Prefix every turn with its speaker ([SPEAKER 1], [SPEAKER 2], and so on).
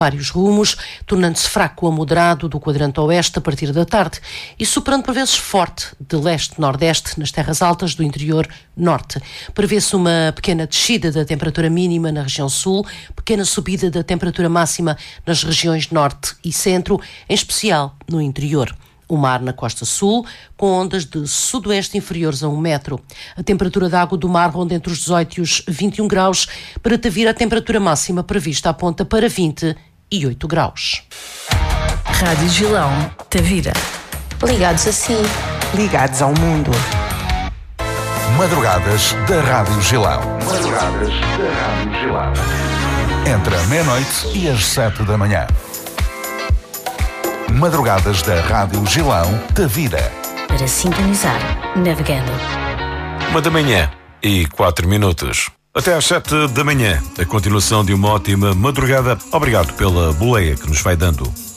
[SPEAKER 1] vários rumos, tornando-se fraco a moderado do quadrante oeste a partir da tarde e soprando por vezes forte de leste-nordeste nas terras altas do interior norte. Prevê-se uma pequena descida da temperatura mínima na região sul, pequena subida da temperatura máxima nas regiões norte e centro, em especial no interior. O mar na costa sul, com ondas de sudoeste inferiores a 1 metro. A temperatura da água do mar ronda entre os 18 e os 21 graus, para Tavira a temperatura máxima prevista aponta para 28 graus.
[SPEAKER 2] Rádio Gilão, Tavira.
[SPEAKER 3] Ligados a si.
[SPEAKER 4] Ligados ao mundo.
[SPEAKER 5] Madrugadas da Rádio Gilão. Madrugadas da Rádio Gilão. Entre a meia-noite e as 7 da manhã. Madrugadas da Rádio Gilão, Tavira.
[SPEAKER 2] Para sintonizar, navegando.
[SPEAKER 6] 1h04. Até às 7 da manhã. A continuação de uma ótima madrugada. Obrigado pela boleia que nos vai dando.